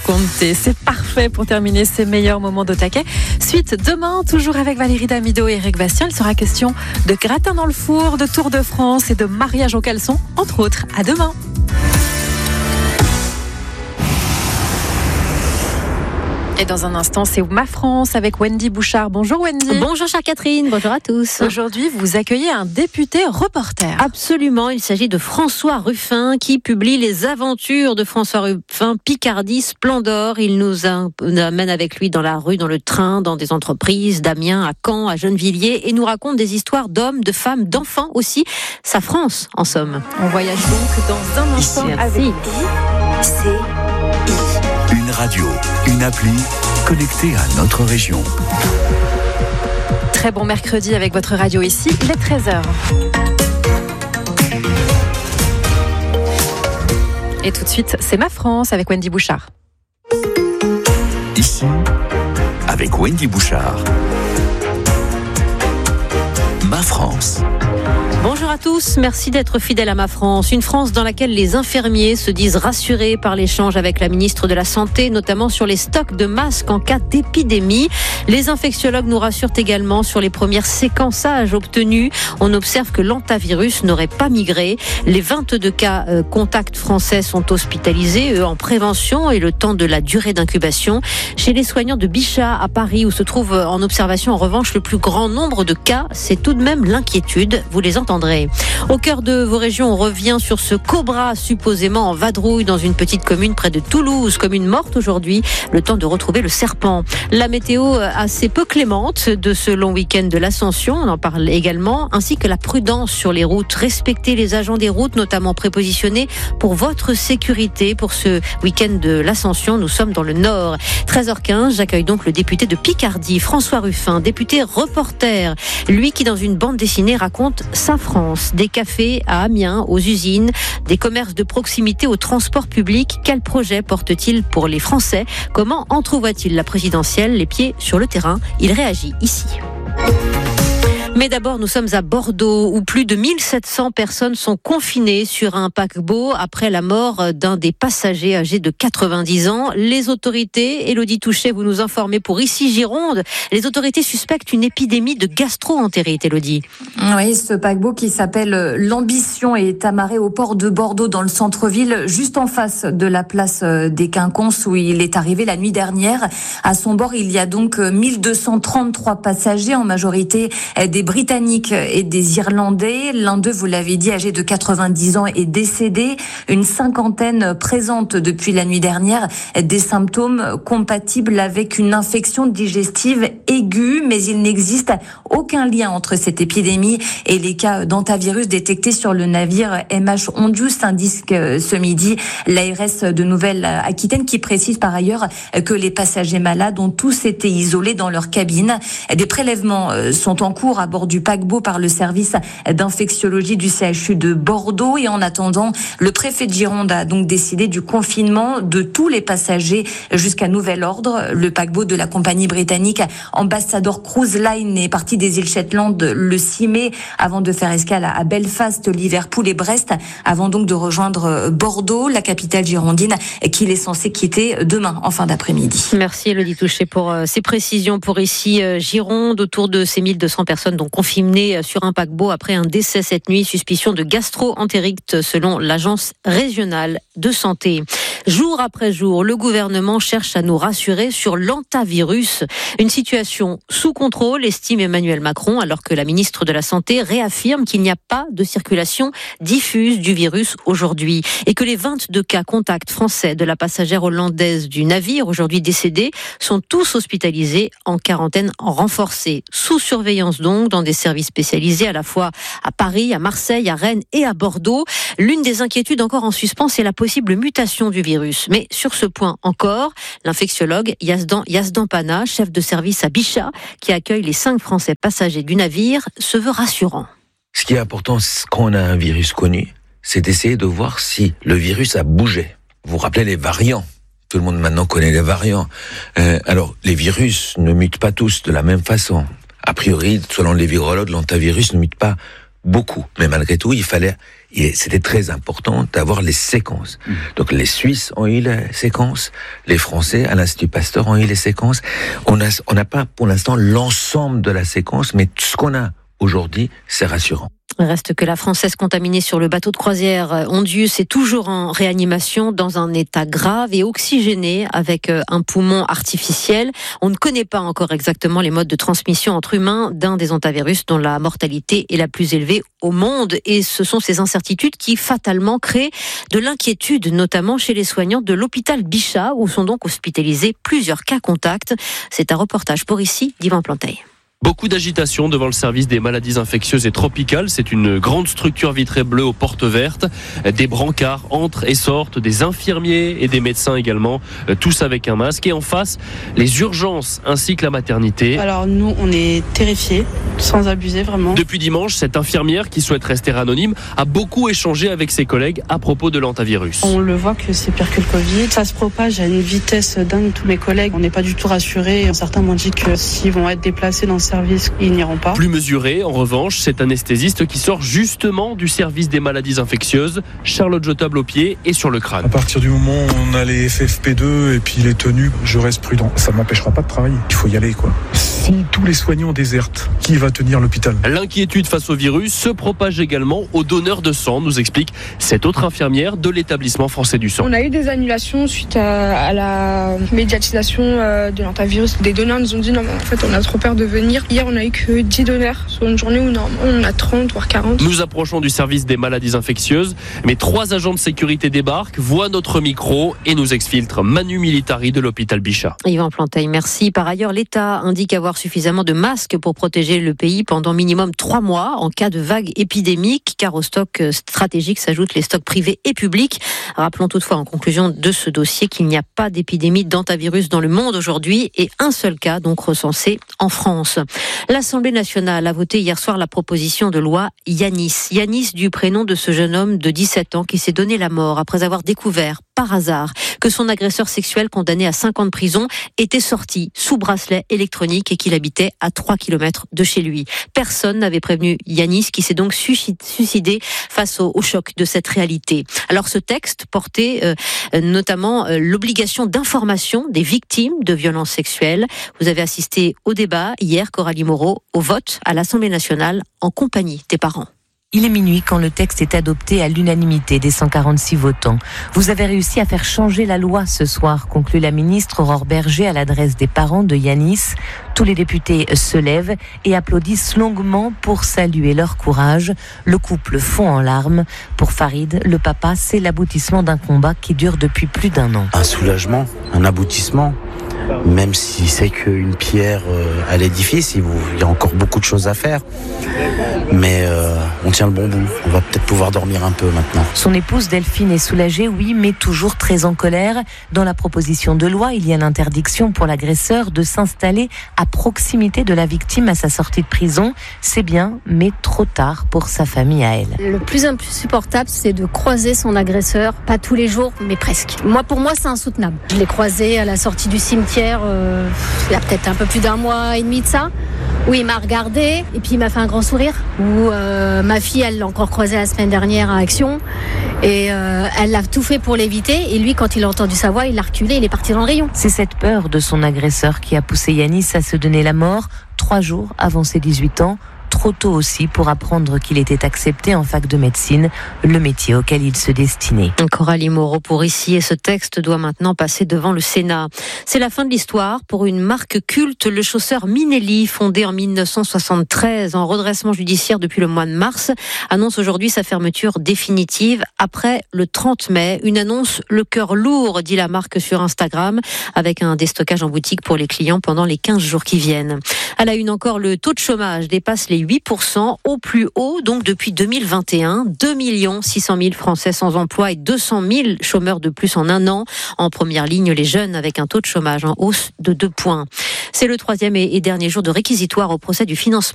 Conte. C'est parfait pour terminer ces meilleurs moments de taquet. Suite demain, toujours avec Valérie Damido et Eric Bastien. Il sera question de gratin dans le four, de Tour de France et de mariage au caleçon, entre autres. À demain. Et dans un instant, c'est Ma France avec Wendy Bouchard. Bonjour Wendy. Bonjour chère Catherine, bonjour à tous. Aujourd'hui, vous accueillez un député reporter. Absolument, il s'agit de François Ruffin qui publie les aventures de François Ruffin, Picardie Splendor. Il nous amène avec lui dans la rue, dans le train, dans des entreprises, d'Amiens à Caen, à Gennevilliers, et nous raconte des histoires d'hommes, de femmes, d'enfants aussi. Sa France, en somme. On voyage donc dans un instant avec ICI. Une radio, une appli connectée à notre région. Très bon mercredi avec votre radio ici, il est 13h. Et tout de suite, c'est Ma France avec Wendy Bouchard. Ici, avec Wendy Bouchard. Ma France. Bonjour à tous, merci d'être fidèles à Ma France. Une France dans laquelle les infirmiers se disent rassurés par l'échange avec la ministre de la Santé, notamment sur les stocks de masques en cas d'épidémie. Les infectiologues nous rassurent également sur les premiers séquençages obtenus. On observe que l'hantavirus n'aurait pas migré. Les 22 cas contacts français sont hospitalisés, eux en prévention et le temps de la durée d'incubation. Chez les soignants de Bichat à Paris, où se trouve en observation en revanche le plus grand nombre de cas, c'est tout de même l'inquiétude. Vous les entendrez. Au cœur de vos régions, on revient sur ce cobra supposément en vadrouille dans une petite commune près de Toulouse, commune morte aujourd'hui, le temps de retrouver le serpent. La météo assez peu clémente de ce long week-end de l'Ascension, on en parle également, ainsi que la prudence sur les routes. Respectez les agents des routes, notamment prépositionnés pour votre sécurité. Pour ce week-end de l'Ascension, nous sommes dans le Nord. 13h15, j'accueille donc le député de Picardie, François Ruffin, député reporter. Lui qui, dans une bande dessinée, raconte sa France, des cafés à Amiens, aux usines, des commerces de proximité au transport public. Quel projet porte-t-il pour les Français? Comment entrevoit-il la présidentielle? Les pieds sur le terrain, il réagit ici. Mais d'abord, nous sommes à Bordeaux, où plus de 1700 personnes sont confinées sur un paquebot après la mort d'un des passagers âgé de 90 ans. Les autorités, Élodie Touchet, vous nous informez pour Ici Gironde, les autorités suspectent une épidémie de gastro-entérite, Élodie. Oui, ce paquebot qui s'appelle l'Ambition est amarré au port de Bordeaux, dans le centre-ville, juste en face de la place des Quinconces, où il est arrivé la nuit dernière. À son bord, il y a donc 1233 passagers, en majorité des Britanniques et des Irlandais. L'un d'eux, vous l'avez dit, âgé de 90 ans, est décédé. Une cinquantaine présente depuis la nuit dernière des symptômes compatibles avec une infection digestive aiguë, mais il n'existe aucun lien entre cette épidémie et les cas d'hantavirus détectés sur le navire MH Ondius, indique ce midi l'ARS de Nouvelle-Aquitaine, qui précise par ailleurs que les passagers malades ont tous été isolés dans leur cabine. Des prélèvements sont en cours à bord du paquebot par le service d'infectiologie du CHU de Bordeaux. Et en attendant, le préfet de Gironde a donc décidé du confinement de tous les passagers jusqu'à nouvel ordre. Le paquebot de la compagnie britannique Ambassador Cruise Line est parti des îles Shetland le 6 mai avant de faire escale à Belfast, Liverpool et Brest, avant donc de rejoindre Bordeaux, la capitale girondine, qu'il est censé quitter demain en fin d'après-midi. Merci Élodie Touchet pour ces précisions pour Ici Gironde. Autour de ces 1200 personnes donc confinées sur un paquebot après un décès cette nuit, suspicion de gastro-entérite selon l'agence régionale de santé. Jour après jour, le gouvernement cherche à nous rassurer sur l'hantavirus. Une situation sous contrôle, estime Emmanuel Macron, alors que la ministre de la Santé réaffirme qu'il n'y a pas de circulation diffuse du virus aujourd'hui et que les 22 cas contacts français de la passagère hollandaise du navire, aujourd'hui décédée, sont tous hospitalisés en quarantaine renforcée. Sous surveillance donc, dans des services spécialisés à la fois à Paris, à Marseille, à Rennes et à Bordeaux. L'une des inquiétudes encore en suspens, c'est la possible mutation du virus. Mais sur ce point encore, l'infectiologue Yazdan Pana, chef de service à Bichat, qui accueille les 5 Français passagers du navire, se veut rassurant. Ce qui est important quand on a un virus connu, c'est d'essayer de voir si le virus a bougé. Vous vous rappelez les variants. Tout le monde maintenant connaît les variants. Alors, les virus ne mutent pas tous de la même façon. A priori, selon les virologues, l'hantavirus ne mute pas beaucoup. Mais malgré tout, c'était très important d'avoir les séquences. Donc les Suisses ont eu les séquences, les Français à l'Institut Pasteur ont eu les séquences. On n'a pas pour l'instant l'ensemble de la séquence, mais tout ce qu'on a aujourd'hui, c'est rassurant. Reste que la Française contaminée sur le bateau de croisière Ondius est toujours en réanimation dans un état grave et oxygéné avec un poumon artificiel. On ne connaît pas encore exactement les modes de transmission entre humains d'un des hantavirus dont la mortalité est la plus élevée au monde. Et ce sont ces incertitudes qui fatalement créent de l'inquiétude, notamment chez les soignants de l'hôpital Bichat où sont donc hospitalisés plusieurs cas contacts. C'est un reportage pour ici d'Yvan Planteil. Beaucoup d'agitation devant le service des maladies infectieuses et tropicales. C'est une grande structure vitrée bleue aux portes vertes. Des brancards entrent et sortent, des infirmiers et des médecins également, tous avec un masque. Et en face, les urgences ainsi que la maternité. Alors nous, on est terrifiés, sans abuser vraiment. Depuis dimanche, cette infirmière qui souhaite rester anonyme a beaucoup échangé avec ses collègues à propos de l'hantavirus. On le voit que c'est pire que le Covid. Ça se propage à une vitesse dingue. Tous mes collègues, on n'est pas du tout rassurés. Certains m'ont dit que s'ils vont être déplacés dans service, ils n'iront pas. Plus mesuré, en revanche, cet anesthésiste qui sort justement du service des maladies infectieuses. Charlotte Jotable au pied et sur le crâne. À partir du moment où on a les FFP2 et puis les tenues, je reste prudent. Ça ne m'empêchera pas de travailler. Il faut y aller, quoi. Si tous les soignants désertent, qui va tenir l'hôpital ? L'inquiétude face au virus se propage également aux donneurs de sang, nous explique cette autre infirmière de l'établissement français du sang. On a eu des annulations suite à la médiatisation de l'hantavirus. Des donneurs nous ont dit non, mais en fait, on a trop peur de venir. Hier, on a eu que 10 donneurs sur une journée où normalement on a 30 voire 40. Nous approchons du service des maladies infectieuses, mais 3 agents de sécurité débarquent, voient notre micro et nous exfiltrent. Manu Militari de l'hôpital Bichat. Yvan Planteil, merci. Par ailleurs, l'État indique avoir suffisamment de masques pour protéger le pays pendant minimum 3 mois en cas de vague épidémique, car aux stocks stratégiques s'ajoutent les stocks privés et publics. Rappelons toutefois en conclusion de ce dossier qu'il n'y a pas d'épidémie d'hantavirus dans le monde aujourd'hui et un seul cas donc recensé en France. L'Assemblée nationale a voté hier soir la proposition de loi Yanis. Yanis du prénom de ce jeune homme de 17 ans qui s'est donné la mort après avoir découvert par hasard que son agresseur sexuel condamné à 5 ans de prison était sorti sous bracelet électronique et qu'il habitait à 3 km de chez lui. Personne n'avait prévenu Yanis qui s'est donc suicidé face au choc de cette réalité. Alors ce texte portait notamment l'obligation d'information des victimes de violences sexuelles. Vous avez assisté au débat hier, Coralie Moreau, au vote à l'Assemblée nationale en compagnie des parents. Il est minuit quand le texte est adopté à l'unanimité des 146 votants. Vous avez réussi à faire changer la loi ce soir, conclut la ministre Aurore Berger à l'adresse des parents de Yanis. Tous les députés se lèvent et applaudissent longuement pour saluer leur courage. Le couple fond en larmes. Pour Farid, le papa, c'est l'aboutissement d'un combat qui dure depuis plus d'1 an. Un soulagement, un aboutissement. Même si c'est qu'une pierre à l'édifice, il y a encore beaucoup de choses à faire. Mais on tient le bon bout. On va peut-être pouvoir dormir un peu maintenant. Son épouse Delphine est soulagée, oui, mais toujours très en colère. Dans la proposition de loi, il y a l'interdiction pour l'agresseur de s'installer à proximité de la victime à sa sortie de prison. C'est bien, mais trop tard pour sa famille à elle. Le plus insupportable, c'est de croiser son agresseur, pas tous les jours, mais presque. Pour moi, c'est insoutenable. Je l'ai croisé à la sortie du cimetière. Il y a peut-être un peu plus d'1 mois et demi de ça, où il m'a regardé et puis il m'a fait un grand sourire. Où ma fille, elle l'a encore croisé la semaine dernière à Action et elle a tout fait pour l'éviter. Et lui, quand il a entendu sa voix, il a reculé, il est parti dans le rayon. C'est cette peur de son agresseur qui a poussé Yanis à se donner la mort 3 jours avant ses 18 ans. Trop tôt aussi pour apprendre qu'il était accepté en fac de médecine, le métier auquel il se destinait. Coralie Moreau pour ici, et ce texte doit maintenant passer devant le Sénat. C'est la fin de l'histoire pour une marque culte, le chausseur Minelli, fondé en 1973 en redressement judiciaire depuis le mois de mars, annonce aujourd'hui sa fermeture définitive après le 30 mai. Une annonce le cœur lourd, dit la marque sur Instagram, avec un déstockage en boutique pour les clients pendant les 15 jours qui viennent. À la une encore, le taux de chômage dépasse les 8%, au plus haut donc depuis 2021. 2 600 000 Français sans emploi et 200 000 chômeurs de plus en 1 an. En première ligne, les jeunes avec un taux de chômage en hausse de 2 points. C'est le 3e et dernier jour de réquisitoire au procès du financement